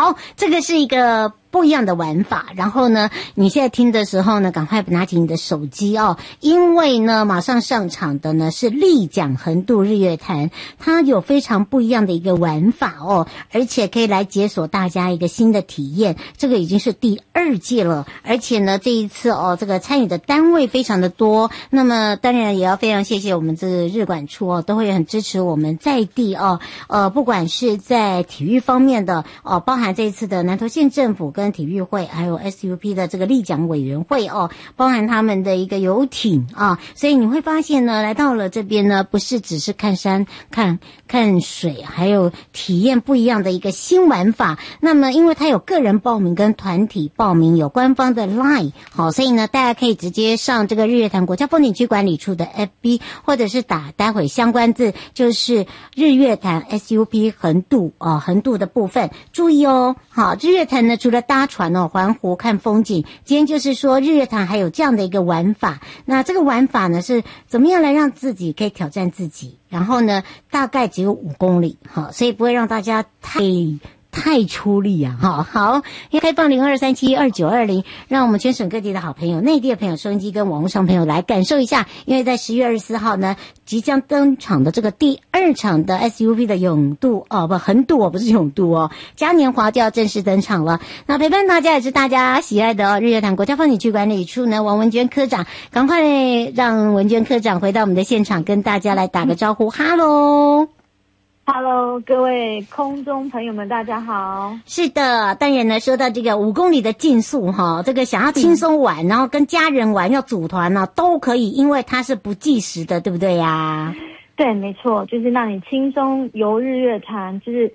好，这个是一个不一样的玩法。然后呢，你现在听的时候呢，赶快拿起你的手机哦，因为呢，马上上场的呢是立桨横渡日月潭，它有非常不一样的一个玩法哦，而且可以来解锁大家一个新的体验。这个已经是第2届了，而且呢，这一次哦，这个参与的单位非常的多。那么当然也要非常谢谢我们这个日管处哦，都会很支持我们在地哦，不管是在体育方面的哦，包含这一次的南投县政府跟体育会，还有 SUP 的这个立桨委员会哦，包含他们的一个游艇啊，所以你会发现呢，来到了这边呢，不是只是看山、看水，还有体验不一样的一个新玩法。那么因为它有个人报名跟团体报名，有官方的 LINE， 好，所以呢，大家可以直接上这个日月潭国家风景区管理处的 FB， 或者是打待会相关字，就是日月潭 SUP 横渡横渡的部分。注意哦，好，日月潭呢除了搭船哦环湖看风景，今天就是说日月潭还有这样的一个玩法。那这个玩法呢是怎么样来让自己可以挑战自己，然后呢大概只有5公里，好，所以不会让大家太出力啊！好，开放02372920，让我们全省各地的好朋友、内地的朋友、收音机跟网络上朋友来感受一下。因为在10月24号呢，即将登场的这个第2场的 SUP 的横渡不是永渡哦，嘉年华就要正式登场了。那陪伴大家也是大家喜爱的日月潭国家风景区管理处呢，王文娟科长，赶快让文娟科长回到我们的现场，跟大家来打个招呼，哈喽。 Hello， 各位空中朋友们，大家好。是的，当然呢，说到这个5公里的竞速哈，这个想要轻松玩，然后跟家人玩，要组团呢，都可以，因为它是不计时的，对不对呀？ 对，没错，就是让你轻松游日月潭，就是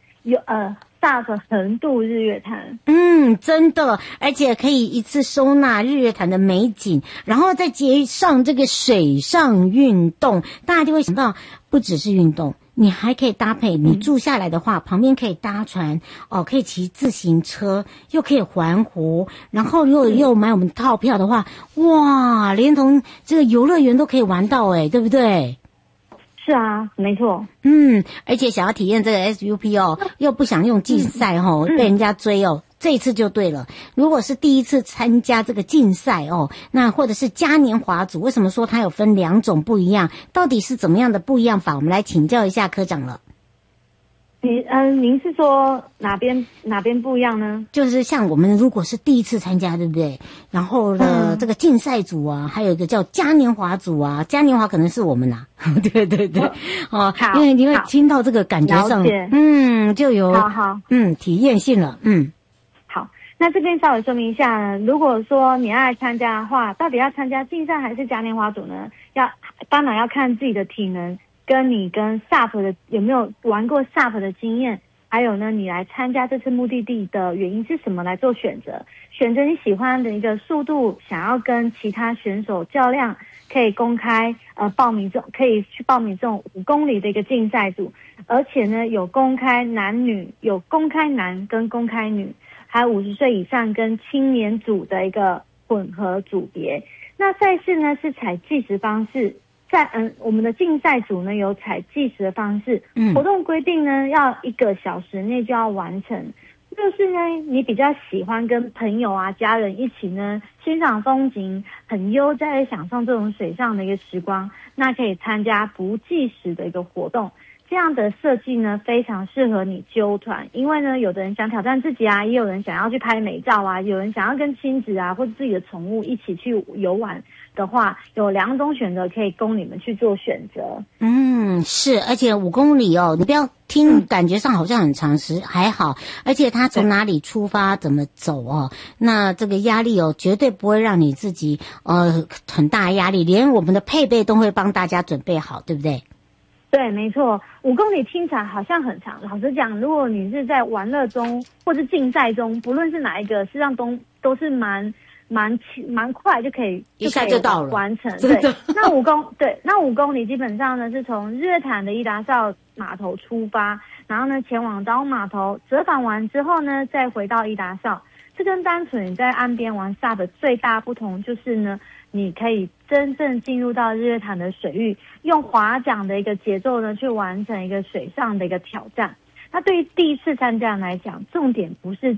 SUP 横渡日月潭。 真的，而且可以一次收纳日月潭的美景，然后再接上这个水上运动，大家就会想到不只是运动。你还可以搭配，你住下来的话，旁边可以搭船哦，可以骑自行车，又可以环湖，然后又买我们套票的话，哇，连同这个游乐园都可以玩到对不对？ 是啊，没错。 而且想要体验这个 SUP 哦，又不想用竞赛被人家追哦。这一次就对了，如果是第一次参加这个竞赛哦，那或者是嘉年华组，为什么说它有分2种不一样？到底是怎么样的不一样法？我们来请教一下科长了。 您是说哪边不一样呢？就是像我们如果是第一次参加，对不对？然后呢，这个竞赛组啊，还有一个叫嘉年华组啊，嘉年华可能是我们对，因为你会听到这个感觉上，就有体验性了， 那这边稍微说明一下呢，如果说你爱参加的话，到底要参加竞赛还是嘉年华组呢？当然要看自己的体能，跟你跟 SUP 的有没有玩过 SUP 的经验，还有呢，你来参加这次目的地的原因是什么来做选择。选择你喜欢的一个速度，想要跟其他选手较量，可以公开可以去报名这种5公里的一个竞赛组，而且呢有公开男女，有公开男跟公开女。还有50岁以上跟青年组的一个混合组别。那赛事呢是采计时方式，我们的竞赛组呢有采计时的方式，活动规定呢要1个小时内就要完成。就是呢你比较喜欢跟朋友啊家人一起呢欣赏风景，很悠哉的享受这种水上的一个时光，那可以参加不计时的一个活动。这样的设计呢非常适合你揪团，因为呢有的人想挑战自己啊，也有人想要去拍美照啊，有人想要跟亲子啊或者自己的宠物一起去游玩的话，有2种选择可以供你们去做选择。 是，而且5公里你不要听感觉上好像很长时，还好，而且它从哪里出发怎么走那这个压力绝对不会让你自己很大压力，连我们的配备都会帮大家准备好，对不对？ 对，没错，5公里听起来好像很长。老实讲，如果你是在玩乐中或是竞赛中，不论是哪一个，实际上都是蛮快就可以一下就到了完成。对，那5公里基本上呢是从日月潭的伊达邵码头出发，然后呢前往岛码头折返完之后呢，再回到伊达邵。这跟单纯你在岸边玩 SUP 最大不同就是呢，你可以真正进入到日月潭的水域，用划桨的一个节奏呢，去完成一个水上的一个挑战。那对于第一次参加人来讲，重点不是